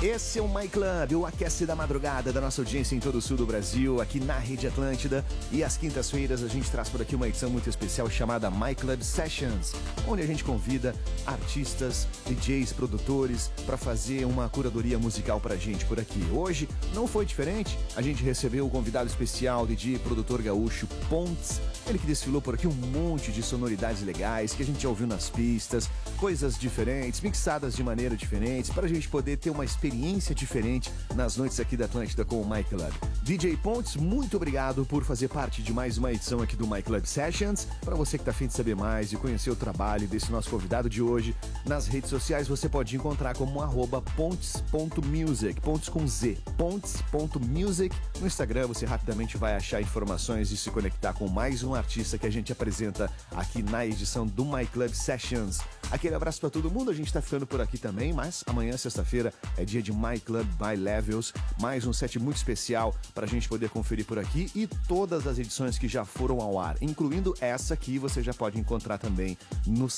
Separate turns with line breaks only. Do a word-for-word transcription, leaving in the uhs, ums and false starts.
Esse é o My Club, o aquece da madrugada da nossa audiência em todo o sul do Brasil, aqui na Rede Atlântida. E às quintas-feiras a gente traz por aqui uma edição muito especial chamada My Club Sessions, onde a gente convida artistas, D Js, produtores para fazer uma curadoria musical pra gente por aqui. Hoje não foi diferente, a gente recebeu o convidado especial, D J e produtor gaúcho Pontes, ele que desfilou por aqui um monte de sonoridades legais que a gente já ouviu nas pistas, coisas diferentes, mixadas de maneira diferente, para a gente poder ter uma experiência diferente nas noites aqui da Atlântida com o My Club. D J Pontes, muito obrigado por fazer parte de mais uma edição aqui do My Club Sessions. Para você que está afim de saber mais e conhecer o trabalho desse nosso convidado de hoje, nas redes sociais você pode encontrar como arroba pontes ponto music, pontes com Z, pontes ponto music. No Instagram você rapidamente vai achar informações e se conectar com mais um artista que a gente apresenta aqui na edição do My Club Sessions. Aquele abraço para todo mundo, a gente tá ficando por aqui também, mas amanhã, sexta-feira, é dia de My Club by Levels, mais um set muito especial pra gente poder conferir por aqui e todas as edições que já foram ao ar, incluindo essa que você já pode encontrar também no